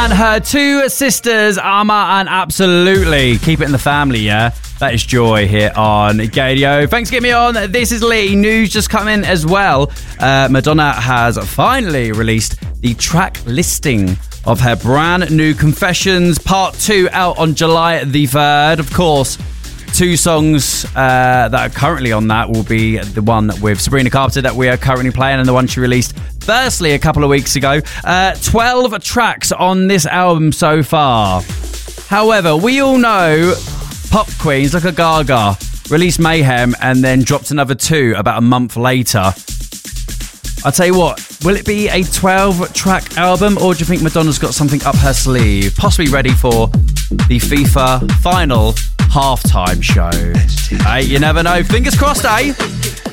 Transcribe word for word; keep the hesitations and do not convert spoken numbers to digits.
and her two sisters, Amma and Absolutely. Keep it in the family, yeah? That is Joy here on Gadio. Thanks for getting me on. This is Lee. News just come in as well. Uh, Madonna has finally released the track listing of her brand new Confessions Part two out on July the third. Of course, two songs uh, that are currently on that will be the one with Sabrina Carpenter that we are currently playing and the one she released firstly a couple of weeks ago. Uh, twelve tracks on this album so far. However, we all know pop queens like a Gaga released Mayhem and then dropped another two about a month later. I'll tell you what, will it be a twelve-track album, or do you think Madonna's got something up her sleeve? Possibly ready for the FIFA final halftime show. Hey, you never know. Fingers crossed, eh?